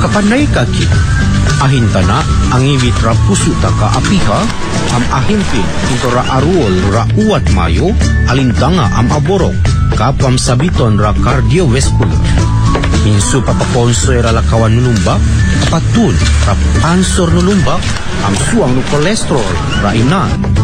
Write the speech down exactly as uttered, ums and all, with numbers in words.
Kapanay ka kit. Ahinta na ang iwit ra puso ta ka apiha, am ahimpin ito ra aruol ra uwat mayo, alintanga am aborok, kapam sabiton ra cardiovascular. Insu papaponsoy ra lakawan nulumbak, kapatun ra pansor nulumbak, am suang no kolesterol ra inan.